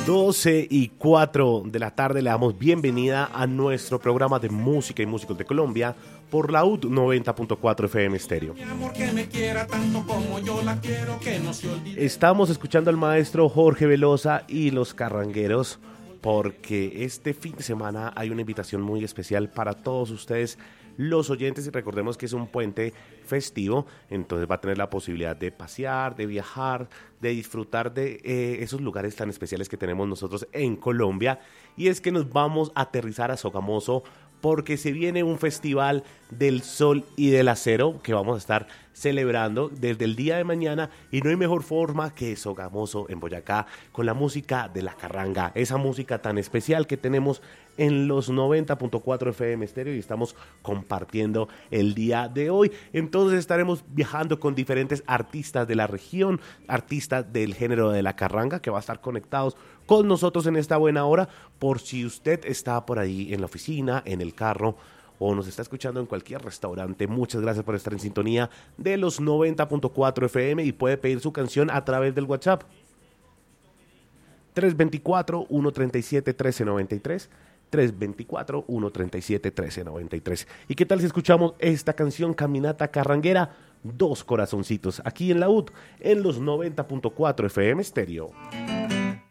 12:04 de la tarde le damos bienvenida a nuestro programa de música y músicos de Colombia por la UD 90.4 FM Estéreo. Estamos escuchando al maestro Jorge Velosa y los Carrangueros porque este fin de semana hay una invitación muy especial para todos ustedes, los oyentes, y recordemos que es un puente festivo, entonces va a tener la posibilidad de pasear, de viajar, de disfrutar de esos lugares tan especiales que tenemos nosotros en Colombia, y es que nos vamos a aterrizar a Sogamoso porque se viene un festival del sol y del acero que vamos a estar celebrando desde el día de mañana, y no hay mejor forma que Sogamoso en Boyacá con la música de la carranga, esa música tan especial que tenemos en los 90.4 FM Estéreo y estamos compartiendo el día de hoy. Entonces estaremos viajando con diferentes artistas de la región, artistas del género de la carranga que va a estar conectados con nosotros en esta buena hora, por si usted está por ahí en la oficina, en el carro o nos está escuchando en cualquier restaurante. Muchas gracias por estar en sintonía de los 90.4 FM y puede pedir su canción a través del WhatsApp 324-137-1393, 324-137-1393. ¿Y qué tal si escuchamos esta canción, Caminata Carranguera, Dos Corazoncitos, aquí en la UD, en los 90.4 FM Estéreo?